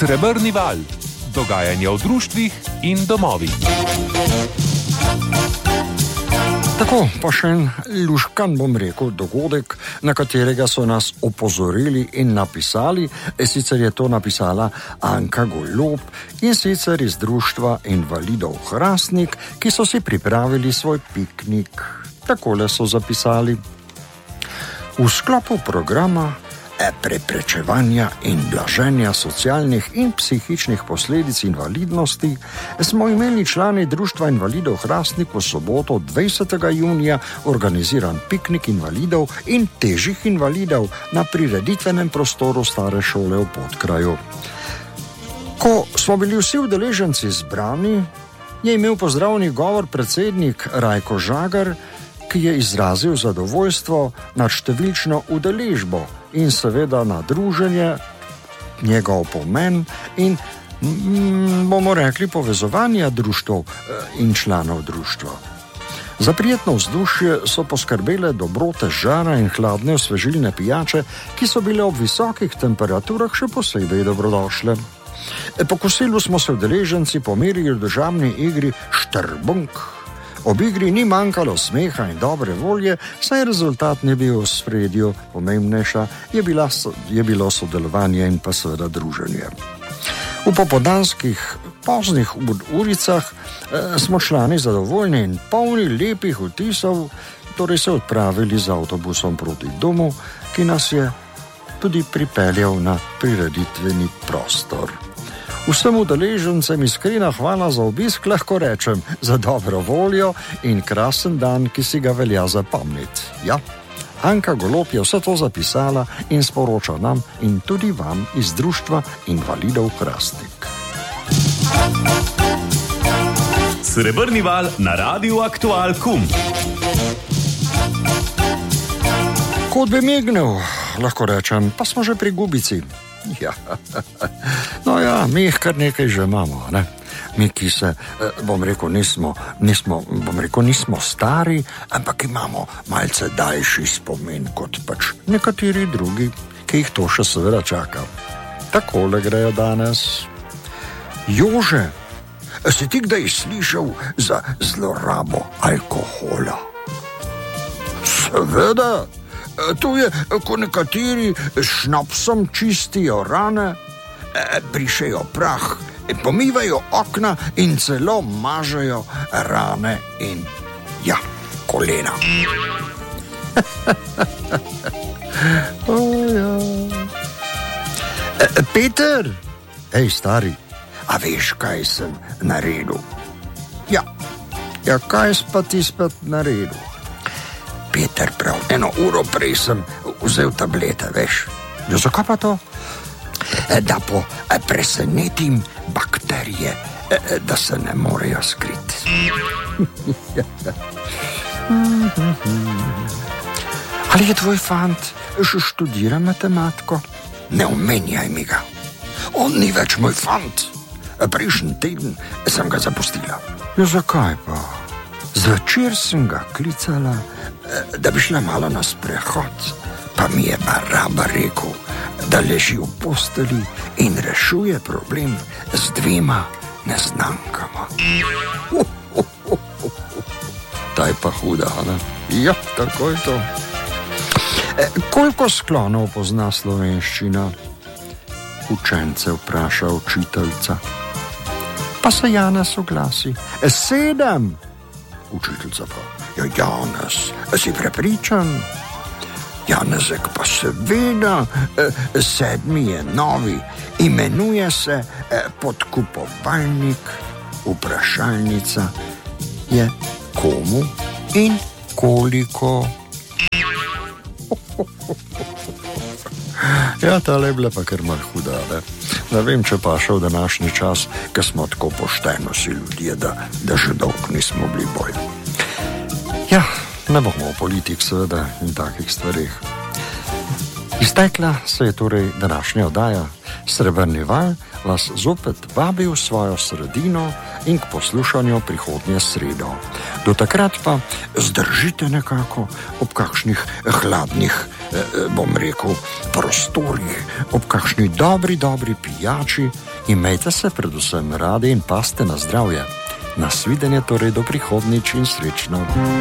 Srebrni val. Dogajanje v društvih in domovih. Tako, pa še en luškan, bom rekel, dogodek, na katerega so nas opozorili in napisali. Sicer je to napisala Anka Golob, in sicer iz Društva invalidov Hrastnik, ki so si pripravili svoj piknik. Takole so zapisali: v sklopu programa preprečevanja in blaženja socialnih in psihičnih posledic invalidnosti smo imeli člani Društva invalidov Hrastnik v soboto 20. junija organiziran piknik invalidov in težjih invalidov na prireditvenem prostoru stare šole v Podkraju. Ko smo bili vsi udeleženci zbrani, je imel pozdravni govor predsednik Rajko Žagar, ki je izrazil zadovoljstvo nad številčno udeležbo in seveda na druženje, njegov pomen in, bomo rekli, povezovanja društev in članov društva. Za prijetno vzdušje so poskrbele dobrote žara in hladne osvežilne pijače, ki so bile ob visokih temperaturah še posebej dobrodošle. Po kosilu smo se udeleženci pomerili v državni igri Štrbunk. Ob igri ni manjkalo smeha in dobre volje, saj rezultat ni bil v spredju, pomembnejša je bilo sodelovanje in pa seveda druženje. V popoldanskih poznih uricah smo člani zadovoljni in polni lepih vtisov, torej se odpravili z avtobusom proti domu, ki nas je tudi pripeljal na prireditveni prostor. Vsem udeležencem iskrena hvala za obisk, lahko rečem, za dobro voljo in krasen dan, ki si ga velja zapomniti. Ja, Anka Golob je vse to zapisala in sporoča nam in tudi vam iz Društva invalidov Hrastnik. Srebrni val na Radiu Aktual KUM. Kot bi mignil, lahko rečem, pa smo že pri Gubici. Ja, no ja, mi jih kar nekaj že imamo, ne? Mi, ki se, bom rekel, nismo stari, ampak imamo malce daljši spomin kot pač nekateri drugi, ki jih to še seveda čaka. Takole grejo danes. Jože, si ti kdaj slišal za zlorabo alkohola? Seveda. To je, ko nekateri šnapsom čistijo rane, brišejo prah, pomivajo okna in celo mažejo rane in, ja, kolena. Oh, ja. Peter, hej, stari, a veš, kaj sem naredil? Ja, kaj pa ti spet naredil? Peter, prav, 1 uro prej sem vzel tablete, veš. Ja, zakaj pa to? Da presenetim bakterije, da se ne morejo skriti. Ali je tvoj fant še študira matematiko? Ne omenjaj mi ga. On ni več moj fant. Prejšnji teden sem ga zapustila. Ja, zakaj pa? Zvečer sem ga klicala, da bi šla malo na sprehod, pa mi je baraba rekel, da leži v posteli in rešuje problem z 2 neznankama. Ta je pa huda, ne? Ja, tako je to. Koliko sklonov pozna slovenščina? Učence vpraša učiteljica. Pa se Janez oglasi. 7. Učiteljica pa. Ja, Janez, si prepričan? Janezek pa seveda, 7. je novi, imenuje se podkupovalnik, vprašalnica je komu in koliko. Ja, tale je bila pa kar malo huda, ne? Ne vem, če pa še v današnji čas, ker smo tako pošteno si ljudje, da že dolgo nismo bili bolj. Ja, ne bomo o politik seveda in takih stvarih. Iztekla se je torej današnja oddaja. Srebrni val vas zopet vabi v svojo sredino in k poslušanju prihodnje sredo. Do takrat pa zdržite nekako ob kakšnih hladnih, prostorih, ob kakšni dobri pijači, imejte se predvsem radi in paste na zdravje. Nasvidenje torej do prihodnjič in srečno.